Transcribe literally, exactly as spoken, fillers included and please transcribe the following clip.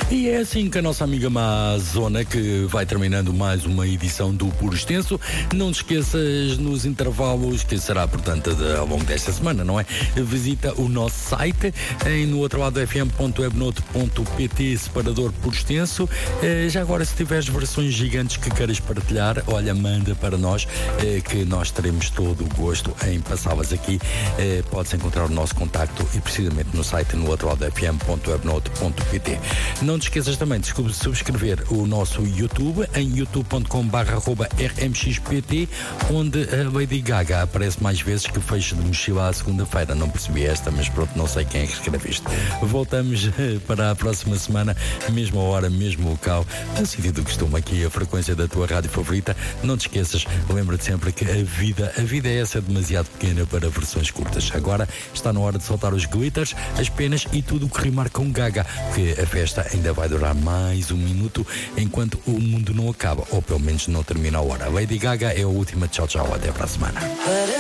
E é assim que a nossa amiga Mazona, que vai terminando mais uma edição do Puro Extenso. Não te esqueças nos intervalos, que será, portanto, de, ao longo desta semana, não é? Visita o nosso site em no outro lado f m ponto webnote ponto p t, separador Puro Extenso. Eh, já agora, se tiveres versões gigantes que queiras partilhar, olha, manda para nós, eh, que nós teremos todo o gosto em passá-las aqui. Eh, podes encontrar o nosso contacto e precisamente no site no outro lado f m ponto webnote ponto p t. Não te esqueças também de subscrever o nosso YouTube em youtube ponto com barra arroba r m x p t, onde a Lady Gaga aparece mais vezes que fecho de mochila à segunda-feira. Não percebi esta, mas pronto, não sei quem é que escreve isto. Voltamos para a próxima semana, mesma hora, mesmo local, no sítio do costume, aqui a frequência da tua rádio favorita. Não te esqueças, lembra-te sempre que a vida, a vida é essa demasiado pequena para versões curtas. Agora está na hora de soltar os glitters, as penas e tudo o que rimar com Gaga, porque a festa ainda vai durar mais um minuto enquanto o mundo não acaba, ou pelo menos não termina a hora. Lady Gaga é a última. Tchau, tchau, até para a semana.